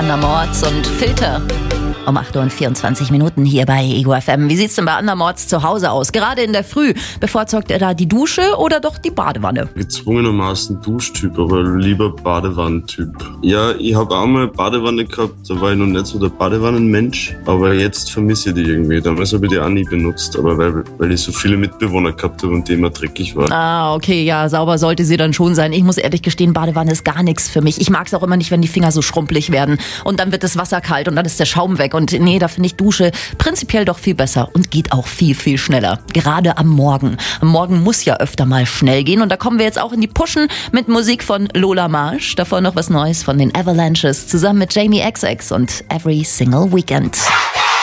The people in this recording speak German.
Andermords und Filter. Um 8:24 Uhr hier bei Ego FM. Wie sieht's denn bei Andermords zu Hause aus? Gerade in der Früh. Bevorzugt er da die Dusche oder doch die Badewanne? Gezwungenermaßen Duschtyp, aber lieber Badewannentyp. Ja, ich habe auch mal Badewanne gehabt, da war ich noch nicht so der Badewannenmensch, aber jetzt vermisse ich die irgendwie. Damals habe ich die auch nie benutzt, aber weil ich so viele Mitbewohner gehabt habe und die immer dreckig waren. Ah, okay, ja, sauber sollte sie dann schon sein. Ich muss ehrlich gestehen, Badewanne ist gar nichts für mich. Ich mag es auch immer nicht, wenn die Finger so schrumpelig werden und dann wird das Wasser kalt und dann ist der Schaum weg. Und nee, da finde ich Dusche prinzipiell doch viel besser und geht auch viel, viel schneller. Gerade am Morgen. Am Morgen muss ja öfter mal schnell gehen und da kommen wir jetzt auch in die Pushen mit Musik von Lola Marsh. Davor noch was Neues von den Avalanches zusammen mit Jamie XX und Every Single Weekend.